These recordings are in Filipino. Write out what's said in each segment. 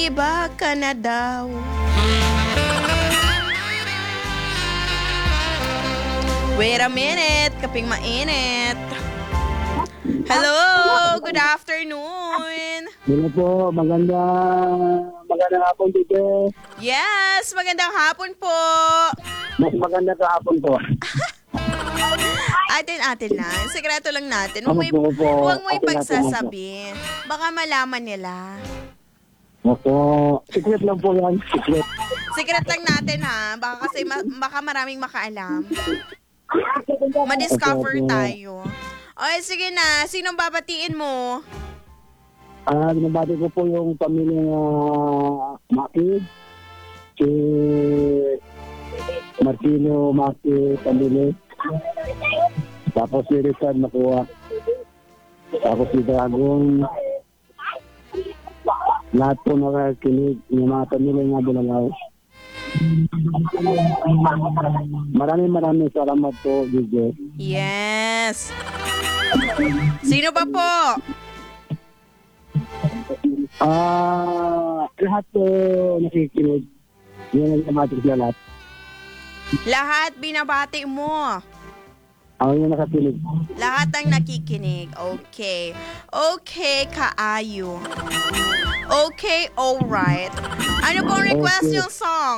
Iba ka na daw. Wait a minute, kaping mainit. Hello, good afternoon. Hello po, magandang hapon dito. Yes, magandang hapon po. Mas maganda ka hapon po. Atin lang, sekreto lang natin. Opo. Huwag mo Atin natin ipagsasabi. Baka malaman nila. Opo, secret lang po yan, secret. Secret lang natin ha. Baka kasi baka maraming makaalam. Ma-discover Opo. tayo. Okay, sige na. Sinong babatiin mo? Binabati ko po yung pamilya Maki, si Martino Maki pamilya. Tapos si Richard Makuha. Tapos si Dragon. Lahat po nakakinig ng mga pamilya nga Bulalaw. Maraming salamat po, DJ. Yes. Sino pa po? Lahat po nakikinig. Yung nagkamatik na lahat. Lahat binabati mo. Ako yung nakakinig. Lahat ang nakikinig. Okay. Okay, kaayo. Okay, alright. Ano pong request Okay. yung song?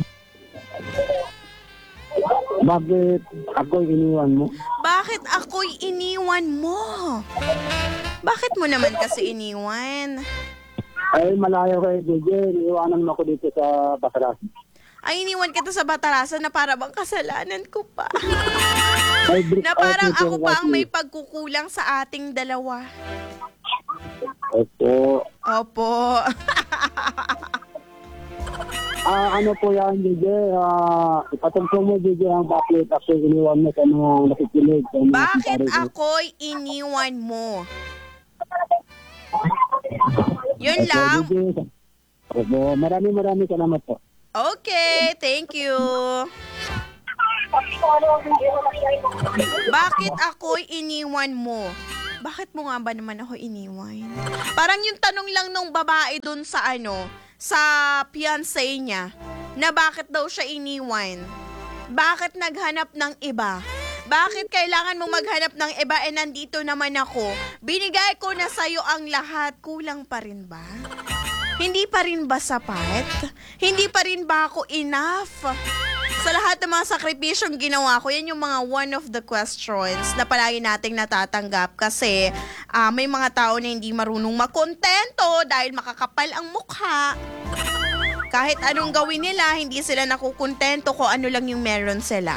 Bakit ako iniwan mo? Bakit ako'y iniwan mo? Bakit mo naman kasi iniwan? Ay, malayo kayo, DJ. Iniwanan mo ako dito sa Bataras. Ay, iniwan kita sa Batarasan na para bang kasalanan ko pa. Ay, break Na out parang nito ako pa ang kasi. may pagkukulang sa ating dalawa. Opo. Opo. Ano po yan, DJ? Ipatungtong mo, DJ, ang bakit ako iniwan mo sa mga nakikinig. Sa mga Bakit pare ko. ako'y iniwan mo? Yun Opo, lang. DJ. Opo, maraming salamat po. Okay, thank you. Bakit ako'y iniwan mo? Bakit mo nga ba naman ako iniwan? Parang yung tanong lang nung babae dun sa sa fiancé niya, na bakit daw siya iniwan? Bakit naghanap ng iba? Bakit kailangan mo maghanap ng iba nandito naman ako? Binigay ko na sa'yo ang lahat, kulang pa rin ba? Hindi pa rin ba sapat? Hindi pa rin ba ako enough? Sa lahat ng mga sakripisyong ginawa ko, yan yung mga one of the questions na palagi nating natatanggap kasi may mga tao na hindi marunong makontento dahil makakapal ang mukha. Kahit anong gawin nila, hindi sila nakukontento kung ano lang yung meron sila.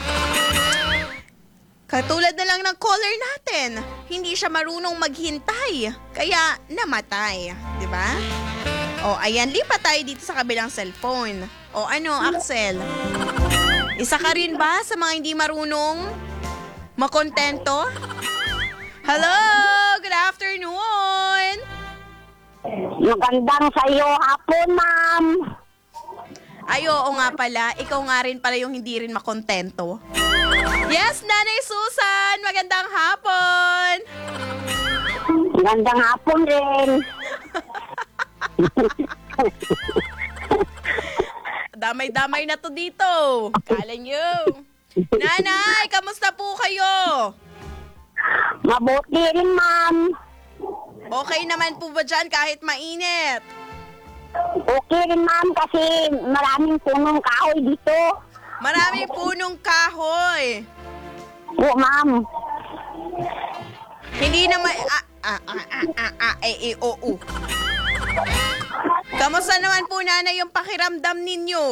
Katulad na lang ng caller natin, hindi siya marunong maghintay, kaya namatay, di ba? O, ayan, lipat tayo dito sa kabilang cellphone. O, ano, Axel? Isa ka rin ba sa mga hindi marunong makontento? Hello! Good afternoon! Magandang sa'yo hapon, ma'am. Ay, oo nga pala. Ikaw nga rin pala yung hindi rin makontento. Yes, Nanay Susan! Magandang hapon! Magandang hapon rin. Damay-damay na to dito. Kala nyo. Nanay, kamusta po kayo? Mabuti rin, ma'am. Okay naman po ba dyan kahit mainit? Okay rin, ma'am, kasi maraming punong kahoy dito. Maraming punong kahoy. Oo, ma'am. Hindi naman... oo. Kamusta naman po, Nanay, yung pakiramdam ninyo?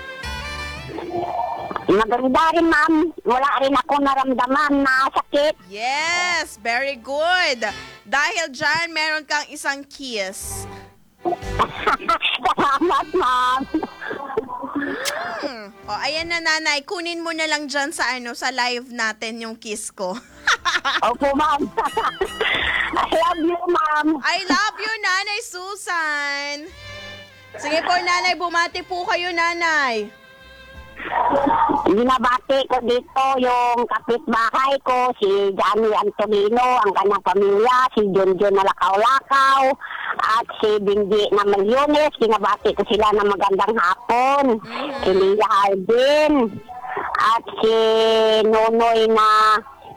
Maganda rin, ma'am. Wala rin ako naramdaman na sakit. Yes, very good. Dahil dyan, meron kang isang kiss. Salamat, ma'am. O, ayan na, Nanay. Kunin mo na lang dyan sa sa live natin yung kiss ko. Opo, ma'am. I love you, ma'am. I love you, Nanay Susan. Sige po, Nanay. Bumati po kayo, Nanay. Binabati ko dito yung kapitbahay ko, si Johnny Antolino, ang kanyang pamilya, si Junjun na Lakaw-Lakaw, at si Bindi na Malyones. Binabati ko sila ng magandang hapon. Si Lia Hardin, at si Nonoy na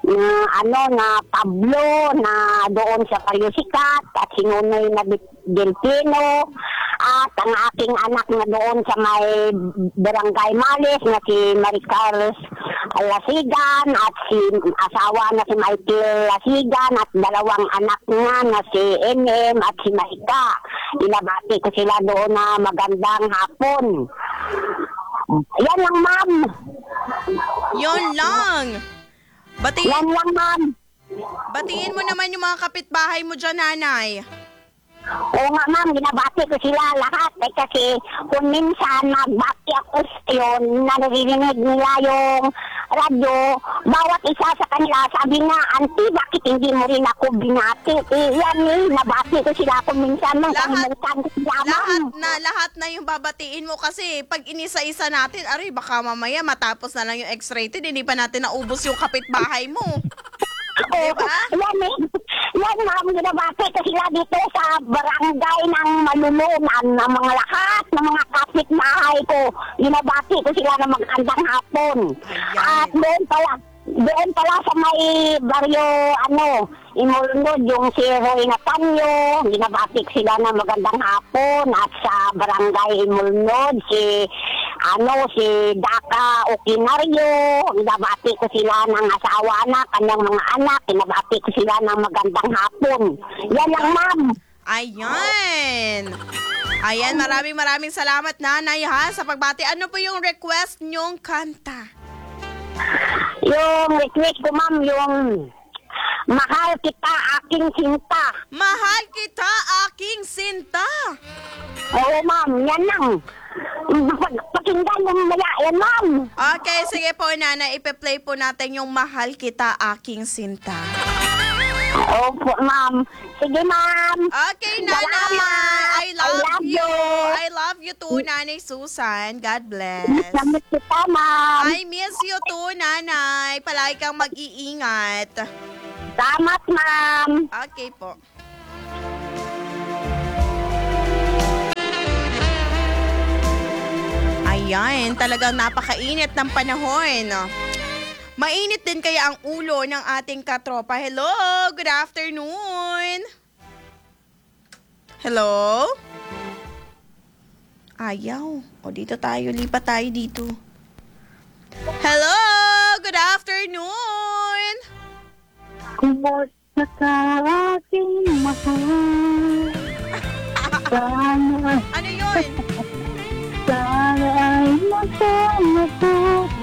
Pablo na doon sa Pariusikat, at si Nonoy na Delpino, at ang aking anak na doon sa may Barangay Males na si Maricar Lasigan, at si asawa na si Michael Lasigan, at dalawang anak nga na si MM at si Maika. Inabati ko sila doon na magandang hapon. Yan lang, ma'am. Yun lang. Yan lang, ma'am. Batiin mo naman yung mga kapitbahay mo dyan, nanay. Oo nga, ma'am, binabati ko sila lahat. Kasi kung minsan magbati ako sa yun, naririnig nila yung radyo, bawat isa sa kanila, sabi nga, Auntie, bakit hindi mo rin ako binati? Nabati ko sila kung minsan nang kalimutan ko sila, ma'am. Lahat na yung babatiin mo kasi pag inisa-isa natin, aray, baka mamaya matapos na lang yung X-rated, hindi pa natin naubos yung kapitbahay mo. Diba? Yan, ma'am, ginabati ko sila dito sa barangay ng Malulunan, ng mga lahat, ng mga kapitbahay ko. Ginabati ko sila ng magandang hapon. At doon pala sa may baryo, Imulnod, yung si Roy Natanyo, ginabati ko sila ng magandang hapon. At sa barangay Imulnod, si Daka Okinaryo, ginabati ko sila ng asawa na, kanyang mga anak, ginabati ko sila ng magandang hapon. Yan lang, ma'am. Ayan, maraming salamat, nanay, ha, sa pagbati. Ano po yung request nyong kanta? Yung request ko, ma'am, yung Mahal Kita Aking Sinta. Mahal Kita Aking Sinta. Oo, ma'am, yan lang. Pakinggan mo mamaya, yan, ma'am. Okay, sige po, nanay, ipe-play po natin yung Mahal Kita Aking Sinta. Opo, ma'am. Sige, ma'am. Okay, nanay. Salamat. I love you. you. I love you too, Nanay Susan. God bless. Miss kita, ma'am. I miss you too, nanay. Palagi kang mag-iingat. Salamat, ma'am. Okay po. Ayan, talagang napakainit ng panahon. Mainit din kaya ang ulo ng ating katropa. Hello, good afternoon. Hello? Ayaw. O, dito tayo. Lipat tayo dito. Hello, good afternoon. Kumusta ka, aking mahal? Sana Ano yun? ay masama ko.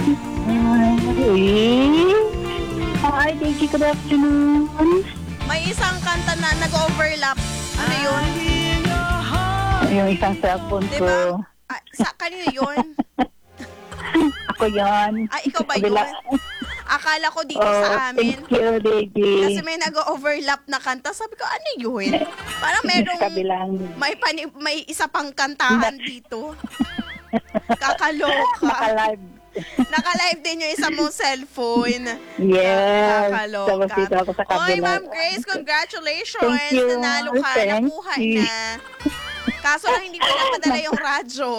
Hi, thank you, good afternoon. May isang kanta na nag-overlap. Ano yun? Yung isang cellphone ko. Diba? Kanino yun? Ako yan. Ikaw ba yun? Akala ko dito sa amin. Thank you, baby. Kasi may nag-overlap na kanta. Sabi ko, ano yun? Parang merong Kabilang. may isa pang kantahan dito. Kakaloka. Naka-live. Naka-live din yung isa mong cellphone. Yes. Kakaloka. Tapos dito ako sa kabila. Oy, Ma'am Grace, congratulations. Thank you. Nanalo ka. Thank Nakuha you. na. Kaso lang hindi ko napadala yung radyo.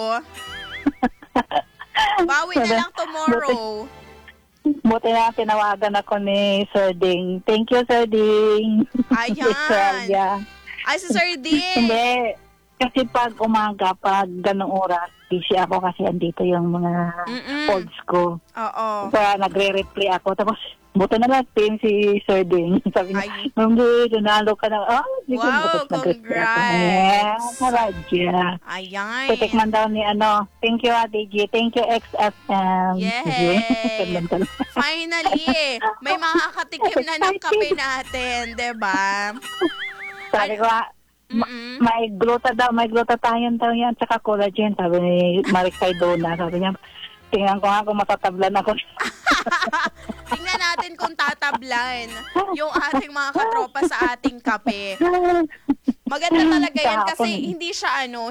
Bawi na lang tomorrow. Buti na tinawagan ako ni Sir Ding. Thank you, Sir Ding. Ayan. Ay, si Sir Ding. Hindi. Kasi pag umaga, pag ganong oras, busy ako kasi andito yung mga folds ko. Oo. Kaya nagre-replay ako. Tapos, buto na lang si Sir Ding. Sabi niya, Ay. Mami, nanalo ka na. Wow, congrats. Maradya. Ayan. Titikman daw ni thank you, Ate G. Thank you, XFM. Yay. Ganun talaga. Finally, may makakatikim na ng kape natin, diba? Sabi ko, may glutathione daw yan, tsaka collagen, sabi ni Maricay Dona. Sabi niya, tingnan ko nga kung matatablan ako. Tingnan natin kung tatablan yung ating mga katropa sa ating kape. Maganda talaga yan kasi Kahapon. hindi siya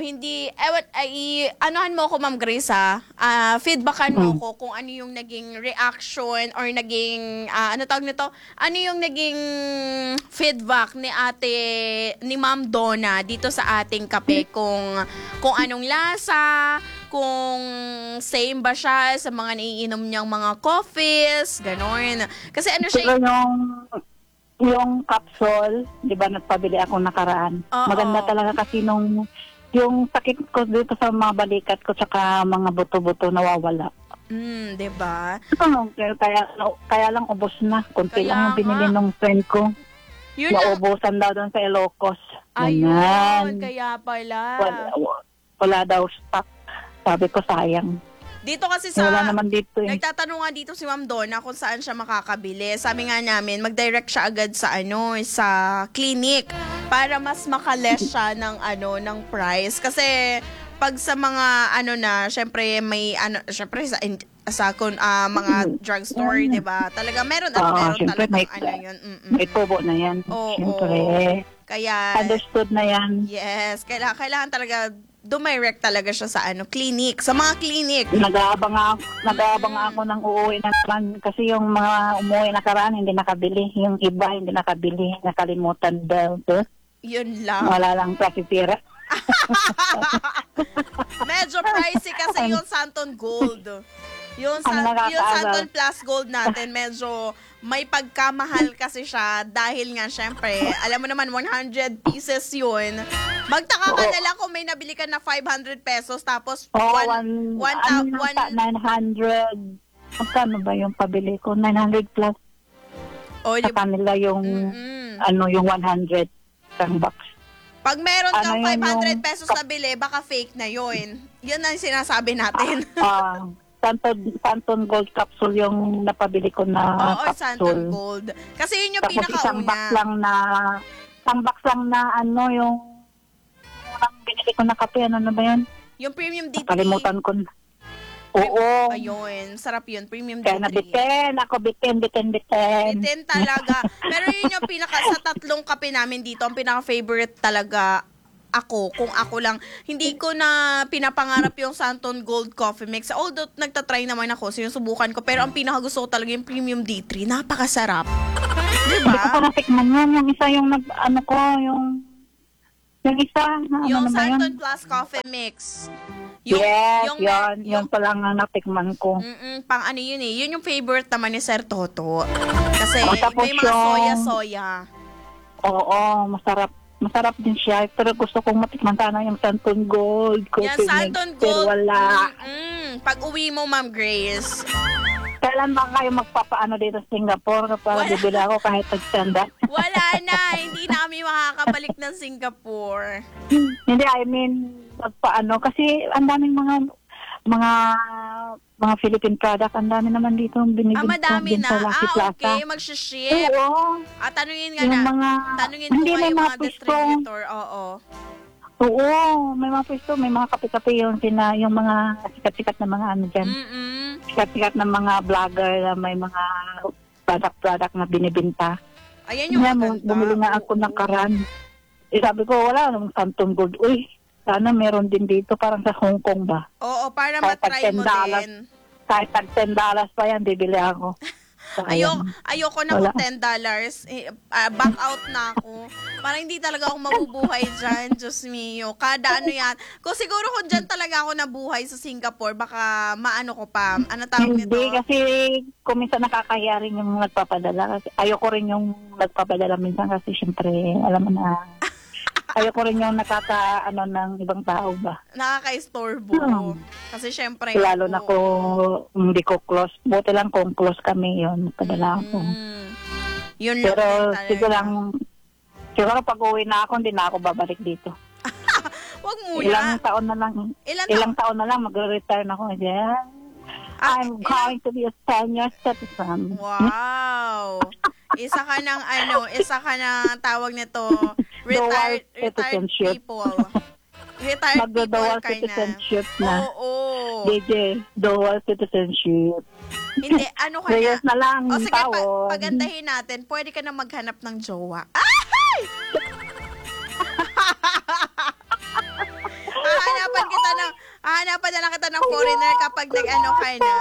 anuhan mo ko Ma'am Grace feedbackan mo ko kung ano yung naging reaction or naging, ano tawag nito? Ano yung naging feedback ni Ma'am Donna dito sa ating kape kung anong lasa, kung same ba siya sa mga naiinom niyang mga coffees, gano'n. Kasi ano siya, Pero yung capsule, di ba nagpabili ako nakaraan. Oo. Maganda talaga kasi yung sakit ko dito sa mga balikat ko tsaka mga buto-buto nawawala. 'di ba? Kaya lang ubos na. Kunti Kaya lang yung binili nga. ng friend ko. Yun na. Naubusan daw doon sa Ilocos. Ayun, Ganyan. kaya pala. Wala daw stock. Sabi ko sayang. Dito kasi Wala naman dito eh. nagtatanong nga dito si Ma'am Donna kung saan siya makakabili. Sabi nga namin, mag-direct siya agad sa clinic para mas makaless siya ng price. Kasi pag sa mga syempre may syempre mga drugstore, 'di ba? Talaga meron syempre, talagang yun. May tubo na yan. Oo. Syempre. Kaya Understood na yan. yes, kailangan talaga dumirect talaga siya sa clinic, sa mga clinic. Nag-aabang ako ng uuwi na naman kasi yung mga umuwi na karaan hindi nakabili. Yung iba hindi nakabili. Nakalimutan daw. Yun lang. Wala lang pasitira. Medyo pricey kasi yung Santon Gold. Yung Santon Plus Gold natin, medyo may pagkamahal kasi siya dahil nga syempre, alam mo naman 100 pieces yun. Magtaka ka na lang kung may nabili ka na 500 pesos tapos 900. Magkano ba yung pabili ko? 900 plus. Sa kanila yung yung 100 isang box. Pag meron kang Ano yun 500 yung pesos na bili, baka fake na yun. Yun ang sinasabi natin. Santon Gold capsule yung napabili ko na Oo, capsule. Santon Gold. Kasi yun yung Tapos isang box pinakauna. lang na yung unang binili ko na kape. Ano na ba yan? Yung Premium D3. Kalimutan ko na. Oo. Ayun, sarap yun. Premium Kaya D3. nabitin. Ako bitin. Bitin talaga. Pero yun yung sa tatlong kape namin dito, ang pinaka-favorite talaga kung ako lang, hindi ko na pinapangarap yung Santon Gold Coffee Mix. Although, nagtatry naman ako, sinusubukan ko. Pero ang pinakagusto ko talaga yung Premium D3. Napakasarap. Hindi ko pa natikman yan. Yung isa yung yung isa. Yung Ano ba yun? Santon Plus Coffee Mix. Yun pa lang ang natikman ko. Pang ano yun eh. Yun yung favorite naman ni Sir Toto. Kasi Tapos may mga soya-soya. Oo, masarap din siya. Pero gusto kong matikman sana yung Santon Gold. Yan, Santon Pero Gold. wala. Pag uwi mo, Ma'am Grace. Kailan ba kayo magpapaano dito sa Singapore para bibili ako kahit tagtanda? Wala na. Hindi na kami makakabalik ng Singapore. Hindi, I mean, magpaano. Kasi ang daming mga Philippine product, ang dami naman dito binibili Madami din na. sa Lucky Plaza. Okay. Mag-ship. Oo. Tanungin nga Yung na. Tanungin mo hindi, nga may yung mga mga pwesto. distributor. Oo. Oo, may mga pwesto, may mga kape-kape yung mga sikat-sikat na mga ano dyan. Sikat-sikat na mga vlogger na may mga product na binibinta. Ayan yung maganda. Bumili nga ako ng karan. Sabi ko, wala namang Santon Gold. Uy, sana meron din dito, parang sa Hong Kong ba? Oo, para Kahit matry mo $10. din. Kahit tag $10 pa yan, bibili ako. So, Ayoko na Wala. kung $10. Back out na ako. Parang hindi talaga ako mabubuhay dyan. Diyos mio. Kada ano yan. Kung siguro kung dyan talaga ako nabuhay sa Singapore, baka maano ko pa. Ano tawag nito? Hindi, kasi kung minsan nakakahiya rin yung nagpapadala. Kasi ayoko rin yung nagpapadala minsan kasi syempre, alam mo na, ayoko rin yung ng ibang tao ba. Nakaka-istorbo. Kasi syempre. Lalo na kung hindi ko close. Buti lang kung close kami yun. Padala ako. Yun lang Pero din talaga. siguro pag uwi na ako, hindi na ako babalik dito. Wag muna. Ilang taon na lang magre-retire na ako. Yeah. I'm going to be a senior citizen. Wow. Isa ka ng tawag nito, retired people. Retired people Magdo-dual ka na. citizenship na. Oo. DJ, dual citizenship. Hindi, ano ka 3 na? years na lang. O sige, taon. pagandahin natin, pwede ka na maghanap ng jowa. Ay! Hahanapan na lang kita ng foreigner kapag nag-ano ka na.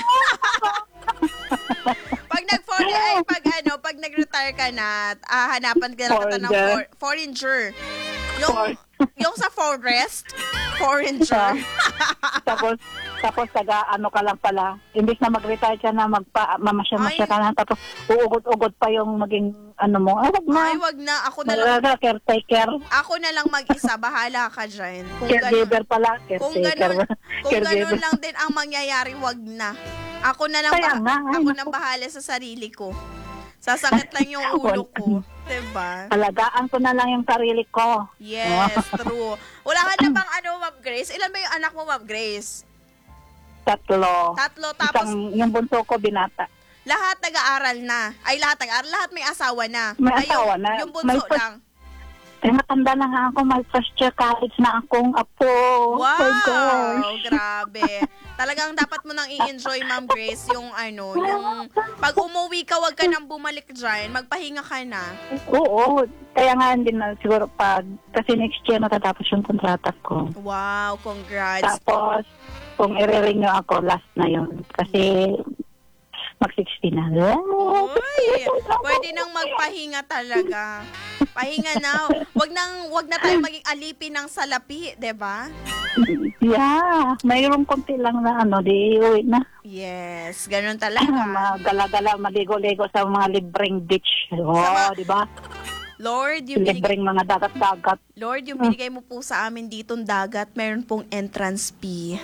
Pag nag-retire ka na, hanapan ka na kita ng foreigner. Yung sa forest, foreigner. tapos taga-ano ka lang pala. Imbis na mag-retire ka na, mamasya-masya ka na, tapos uugod-ugod pa yung maging ano mo. Wag na. Ay, wag na. Ako na lang. Caretaker. Ako na lang mag-isa. Bahala ka dyan. Caregiver pala. Kung ganun lang din ang mangyayari, wag na. Ako na lang. Ako nang bahala sa sarili ko. Sasakit lang yung ulo ko. Diba? Alagaan ko na lang yung sarili ko. Yes, true. Wala ka na bang Ma'am Grace? Ilan ba yung anak mo, Ma'am Grace? 3. Tapos yung bunso ko binata. lahat nag-aaral na. Ay, lahat nag-aaral. Lahat may asawa na. May asawa na. Yung bunso lang. Matanda na nga ako. May first year college na akong apo. Wow! Oh my gosh. Grabe. Talagang dapat mo nang i-enjoy, Ma'am Grace, yung yung pag umuwi ka, wag ka nang bumalik dyan. Magpahinga ka na. Oo. Kaya nga hindi na siguro kasi next year natatapos yung kontrata ko. Wow, congrats. Tapos, kung i-renew ako, last na yun. Kasi mag-60 na. Uy, pwede nang magpahinga talaga. Pahinga na. Wag na tayo maging alipin ng salapi, 'di ba? Yeah, mayroong konti lang na di uwi na. Yes, ganun talaga. Magala-gala, maligo-ligo sa mga libreng beach. Di ba? Lord, libreng mga dagat-dagat. Lord, yung binigay mo po sa amin ditong dagat, meron pong entrance fee.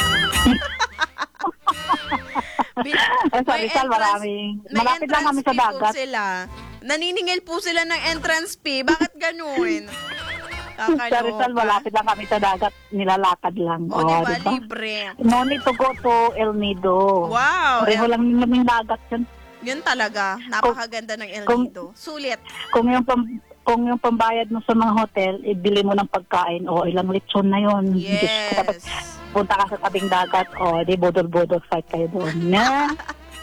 Sa Rizal, malapit lang kami sa dagat. Naniningil po sila ng entrance fee. Bakit ganun? Sa Rizal, malapit lang kami sa dagat. Nilalakad lang. Diba? Libre. No need to go to El Nido. Wow. Pareho lang yung dagat yun. Yun talaga. Napakaganda ng El Nido. Sulit. Kung yung pambayad mo sa mga hotel, ibili mo ng pagkain, ilang lechon na yun. Yes. Tapos punta ka sa tabing dagat, di bodol-bodol fight kayo doon. Na.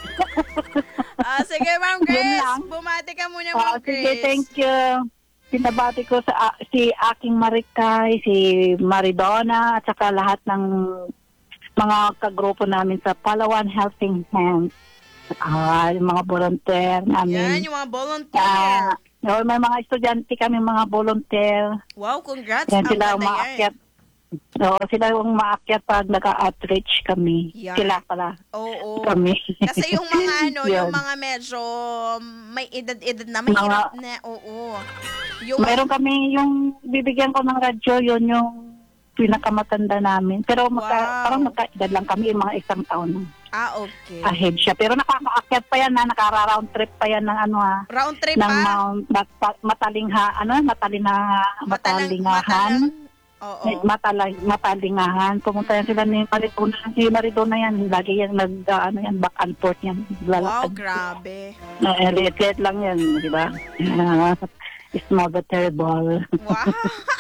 Sige, Ma'am Grace. Bumati ka muna, Ma'am Grace. Sige, thank you. Pinabati ko si aking Marikay, si Maridona, at saka lahat ng mga kagrupo namin sa Palawan Helping Hands. Yung mga volunteer namin. Yan, yung mga volunteer. May mga estudyante kami, mga volunteer. Wow, congrats. Yan sila umaakyat. Sila yung umaakyat pag naka-outreach kami. Yan. Sila pala. Oo. Kami. Kasi yung mga yung mga medyo may edad-edad na, mahirap na. Oo. Mayroon kami yung bibigyan ko ng radyo, yun yung pinakamatanda namin. Pero parang magkaedad lang kami, yung mga 1 taon. Okay. Ahead siya. Pero nakakaakyat pa yan round trip pa yan ng round trip ng pa? Matalingahan. Oo. Matalingahan. Pumunta yan sila ni Maridona. Si Maridona yan. Lagi yan back and forth yan. Wow, grabe. Liit lang yan, di ba? Small but terrible. Wow.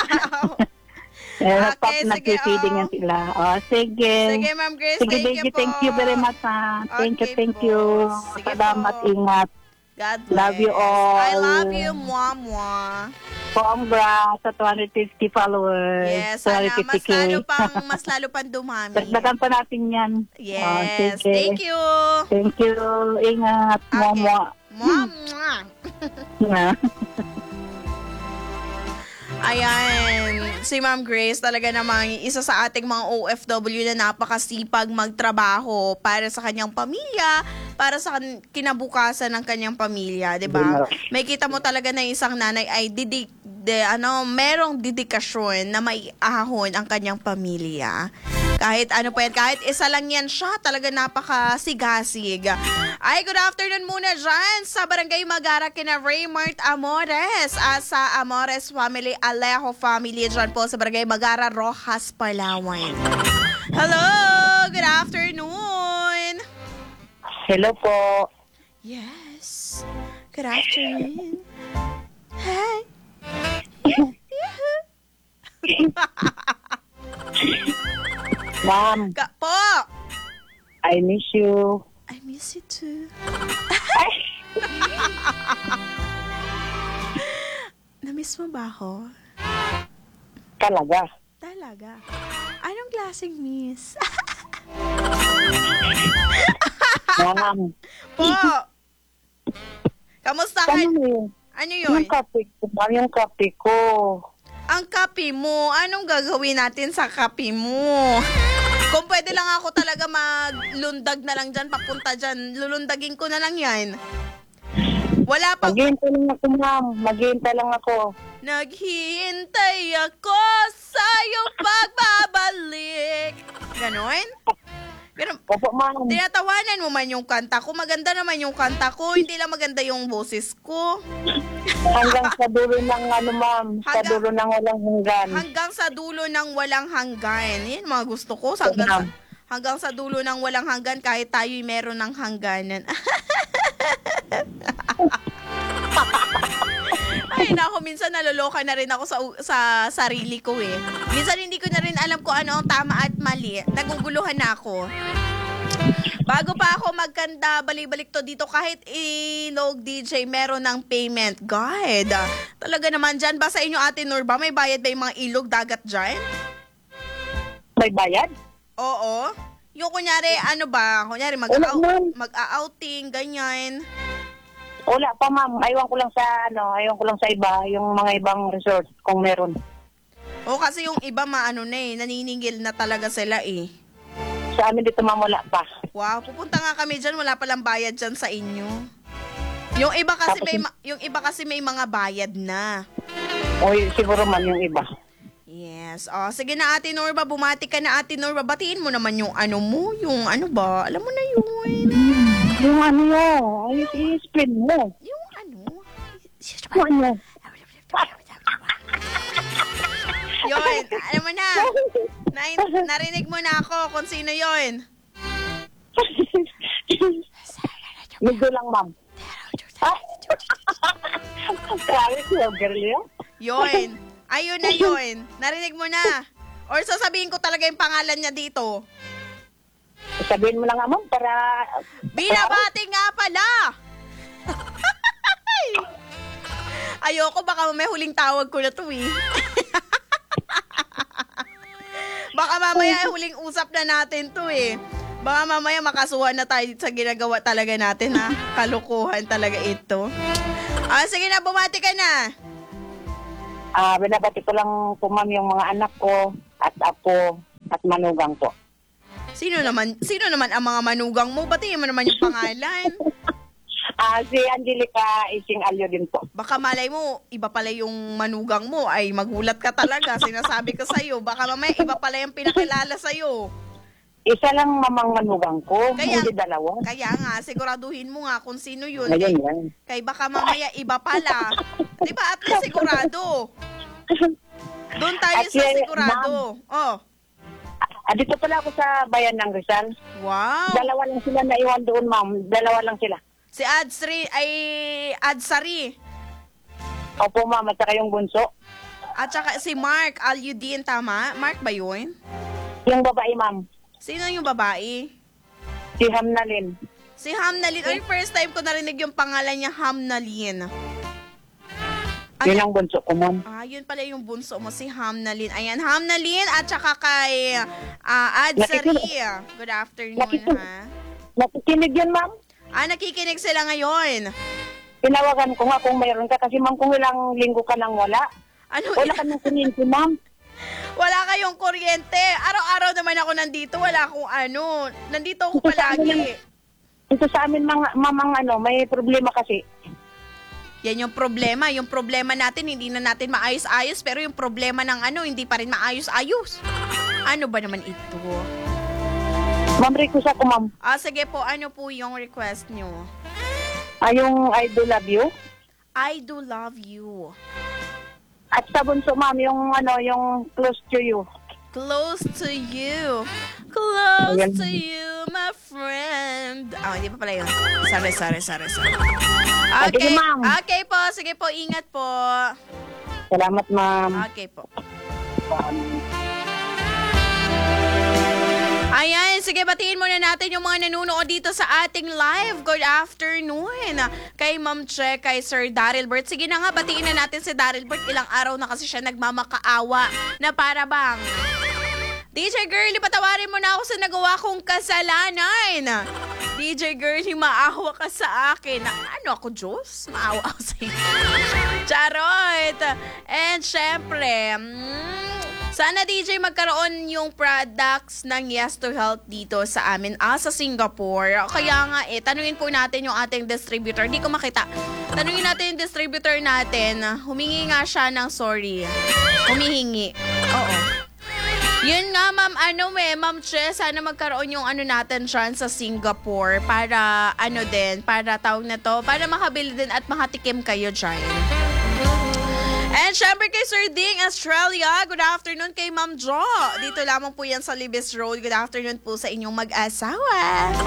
Okay, nag-feeding yan sila. Sige. Sige, Ma'am Grace. Sige, baby, thank you very much. Thank you. Salamat, ingat. God bless. Love you all. I love you, mwah. Congrats sa 250 followers. Yes, sana mas lalo pang dumami. Dagdagan pa natin yan. Yes, sige. thank you. Thank you. Ingat. Okay. Mwah. Ayan, si Ma'am Grace talaga namang isa sa ating mga OFW na napakasipag magtrabaho para sa kanyang pamilya, para sa kinabukasan ng kanyang pamilya, 'di ba? May kita mo talaga na isang nanay ay merong dedikasyon na maiahon ang kanyang pamilya. Kahit ano pa yan, kahit isa lang yan siya, talaga napakasigasig. Ay, good afternoon muna dyan sa Barangay Magara kina Raymart Amores at sa Amores family, Alejo family dyan po sa Barangay Magara, Rojas, Palawan. Hello! Good afternoon! Hello po. Yes. Good afternoon. Hi. Ma'am. Po! I miss you. I miss you too. Na-miss mo ba ako? Talaga. Talaga. Anong klaseng miss? Ma'am. Po! Kamusta ka? Ano Ano yun? yung kape ko? Ma'am, yung kape ko. Ang kape mo, anong gagawin natin sa kape mo? Kung pwede lang ako talaga maglundag na lang dyan, papunta dyan, lulundagin ko na lang yan. Wala pa. Maghihintay lang ako, ma'am. Maghihintay lang ako. Naghihintay ako sa iyong pagbabalik. Ganon? Pero, Opo, ma'am. tinatawanan mo man yung kanta ko. Maganda naman yung kanta ko. Hindi lang maganda yung boses ko. Hanggang sa dulo ng ano, ma'am. Sa Hanggang- dulo ng walang hanggan. Hanggang sa dulo ng walang hanggan. Yan mga gusto ko. Hanggang sa dulo ng walang hanggan kahit tayo'y meron ng hangganan. Ay, nako, minsan naloloka na rin ako sa sarili ko eh. Minsan hindi ko na rin alam kung ano ang tama at mali. Naguguluhan na ako. Bago pa ako magkanda, balik-balik to dito kahit ilog DJ, meron ng payment guide. Talaga naman dyan, ba sa inyo Ate Norba, may bayad ba yung mga ilog dagat dyan? May bayad? Oo. Yung kunyari, ano ba? Kunyari, Wala, ma'am. mag-outing, ganyan. Wala pa, ma'am. Aywan ko lang sa iba, yung mga ibang resort kung meron. O kasi yung iba maano na eh, naniningil na talaga sila eh. Sa amin dito, ma'am, wala pa. Wow, pupunta nga kami dyan, wala palang bayad dyan sa inyo. Yung iba kasi may mga bayad na. O siguro man yung iba. Yes. Oh, sige na Ate Norba, bumati ka na Ate Norba. Batiin mo naman yung ano mo, yung ano ba? Alam mo na yun. Yung ano yun, ayos i-spin mo. Yung ano? Yung ano? Yun, alam mo na. Narinig mo na ako kung sino yun. Medyo lang, ma'am. Grabe siya, girl yun. Yun. Ayun na yun. Narinig mo na. Or sasabihin ko talaga yung pangalan niya dito. Sabihin mo na nga, ma'am, para... Binabati nga pala! Ayoko, baka may huling tawag ko na to eh. Baka mamaya huling usap na natin to eh. Baka mamaya makasuhan na tayo sa ginagawa talaga natin ha. Kalukuhan talaga ito. Sige na, bumati ka na. Binabati ko lang po, ma'am, yung mga anak ko at apo at manugang po. Sino naman ang mga manugang mo? Batiin mo naman yung pangalan. Si Angelica Ising Alyo din po. Baka malay mo, iba pala yung manugang mo. Ay, magulat ka talaga. Sinasabi ko sa'yo. Baka mamaya iba pala yung pinakilala sa'yo. Isa lang mamang manugang ko, hindi dalawa. Kaya nga, siguraduhin mo nga kung sino yun. Ngayon yan. Kay baka mamaya iba pala. Di ba? At least sigurado. Doon tayo At sa yan, sigurado. Oh. Dito pala ako sa bayan ng Rizal. Wow. Dalawa lang sila na iwan doon, ma'am. Dalawa lang sila. Si Adsari. Opo, ma'am, at saka yung bunso. At saka si Mark Alyudin, tama? Mark ba yun? Yung babae, ma'am. Sino yung babae? Si Hamnalin. Si Hamnalin. Ay, first time ko narinig yung pangalan niya, Hamnalin. Yun ang bunso ko, ma'am. Yun pala yung bunso mo, si Hamnalin. Ayan, Hamnalin at saka kay Adsari. Good afternoon, ha? Nakikinig yun, ma'am. Nakikinig sila ngayon. Tinawagan ko nga kung mayroon ka kasi, ma'am, kung ilang linggo ka nang wala. Ano? Wala ka nang kuryente, ma'am. Wala kayong kuryente. Araw-araw naman ako nandito. Wala akong ano. Nandito ako palagi. Ito sa amin, mamang may problema kasi. Yan yung problema. Yung problema natin, hindi na natin maayos-ayos. Pero yung problema ng hindi pa rin maayos-ayos. Ano ba naman ito? Ma'am, request ako, ma'am. Sige po. Ano po yung request nyo? Yung I do love you. I do love you. At sa bunso, ma'am, yung close to you. Close to you. Close Ayan. to you, my friend. Hindi pa pala yun. Sorry. Sige, ma'am. Okay po. Sige po. Ingat po. Salamat, ma'am. Okay po. Ayan, sige, batiin muna natin yung mga nanunood dito sa ating live. Good afternoon. Kay Ma'am Che, kay Sir Daryl Bert. Sige na nga, batiin na natin si Daryl Bert. Ilang araw na kasi siya nagmamakaawa na para bang DJ Girlie, patawarin mo na ako sa nagawa kong kasalanan. DJ Girlie, maawa ka sa akin. Ano ako, Diyos? Maawa ako sa iyo. Charot! And syempre, sana DJ magkaroon yung products ng Yes to Health dito sa amin sa Singapore. Kaya nga tanungin po natin yung ating distributor. Hindi ko makita. Tanungin natin yung distributor natin. Humingi nga siya ng sorry. Humihingi. Oo. Yun nga, Ma'am Che, sana magkaroon yung natin dyan sa Singapore para para tawag na to, para makabili din at makatikim kayo dyan. And syempre kay Sir Ding, Australia, good afternoon kay Ma'am Jo. Dito lamang po yan sa Libis Road. Good afternoon po sa inyong mag-asawa.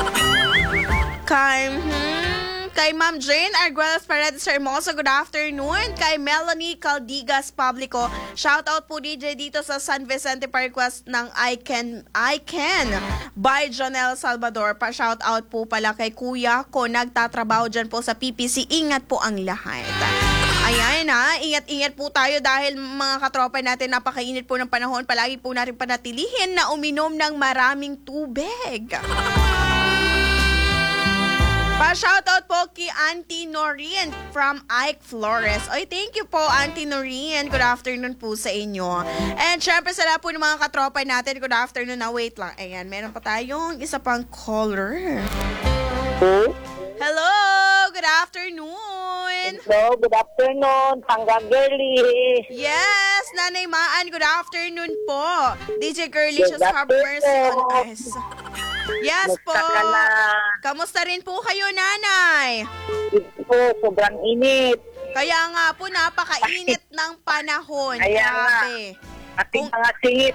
Kay Ma'am Jane Arguelles Paredes Hermoso, good afternoon. Kay Melanie Caldigas Publico, shout out po DJ dito sa San Vicente Parkwest ng I Can by Jonel Salvador. Pa-shout out po pala kay kuya ko, nagtatrabaho dyan po sa PPC. Ingat po ang lahat. Ayan ingat-ingat po tayo dahil mga katropa natin, napakainit po ng panahon. Palagi po natin panatilihin na uminom ng maraming tubig. Pa-shoutout po kay Auntie Noreen from Ike Flores. Oy, thank you po, Auntie Noreen. Good afternoon po sa inyo. And syempre sa lahat po ng mga katropa natin, good afternoon na. Wait lang. Ayan, meron pa tayong isa pang caller. Hello, good afternoon. Hello, good afternoon, Tangga Girlie. Yes, Nanay Maan, good afternoon po. DJ Girlie, just have mercy on us. Yes po. Kamusta rin po kayo, Nanay? Ito, sobrang init. Kaya nga po, napakainit ng panahon. Kaya Grabe. Ating mga singit,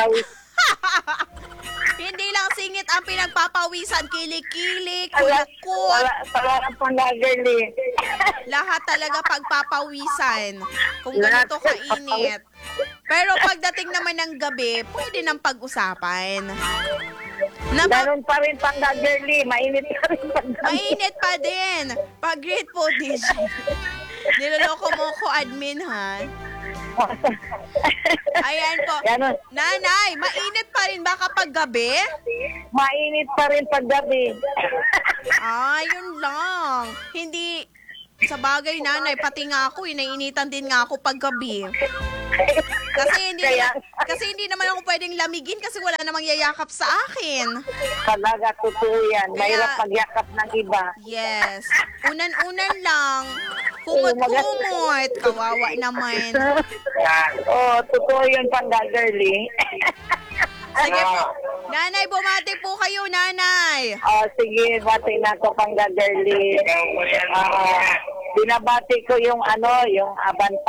Hindi lang singit ang pinagpapawisan, kilik-kilik, kulakot. Wala pang Girlie. Lahat talaga pagpapawisan. Kung ganito kainit. Pero pagdating naman ng gabi, pwede nang pag-usapan. Ganun pa rin pang Girlie. Mainit pa rin pang Mainit pa din. Pag-greet po, DJ. Niloloko mo ko, admin, ha? Ayan po. Ganun. Nanay, mainit pa rin ba kapag gabi? Mainit pa rin pag gabi. Yun lang. Hindi, sa bagay, Nanay, pati nga ako, nainitan din nga ako pag gabi. Kasi hindi naman ako pwedeng lamigin kasi wala namang yayakap sa akin. Talaga, totoo yan. Mahirap pagyakap ng iba. Yes. Unan-unan lang. Kumot-kumot. Kawawa naman. Totoo yun, pang Girlie. Sige po. Nanay, bumati po kayo, Nanay. Sige, bati na ko pang Girlie. Binabati ko yung yung Abanta